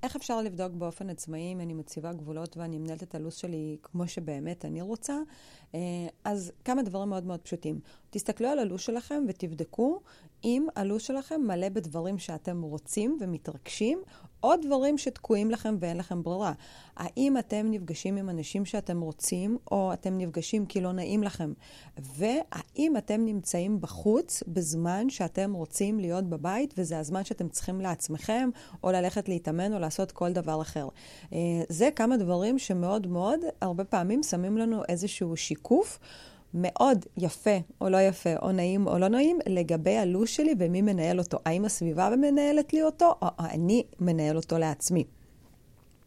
איך אפשר לבדוק באופן עצמאי אם אני מציבה גבולות ואני מנהלת את הלו"ז שלי כמו שבאמת אני רוצה? אז כמה דברים מאוד מאוד פשוטים. תסתכלו על הלו"ז שלכם ותבדקו אם הלו"ז שלכם מלא בדברים שאתם רוצים ומתרגשים, או דברים שתקועים לכם ואין לכם ברירה. האם אתם נפגשים עם אנשים שאתם רוצים, או אתם נפגשים כי לא נעים לכם? והאם אתם נמצאים בחוץ בזמן שאתם רוצים להיות בבית, וזה הזמן שאתם צריכים לעצמכם, או ללכת להתאמן, או לעשות כל דבר אחר. זה כמה דברים שמאוד מאוד, הרבה פעמים שמים לנו איזשהו שיקוף, מאוד יפה או לא יפה, או נעים או לא נעים, לגבי הלו"ז שלי ומי מנהל אותו. האם הסביבה מנהלת לי אותו, או אני מנהל אותו לעצמי.